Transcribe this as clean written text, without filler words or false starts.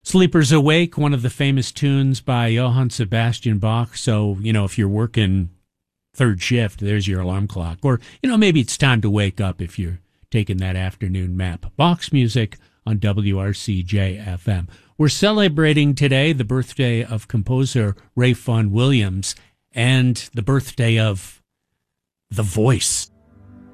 Sleepers Awake, one of the famous tunes by Johann Sebastian Bach. So, if you're working third shift, there's your alarm clock. Or, maybe it's time to wake up if you're taking that afternoon nap. Bach's music on WRCJ-FM. We're celebrating today the birthday of composer Ralph Vaughan Williams and the birthday of The Voice.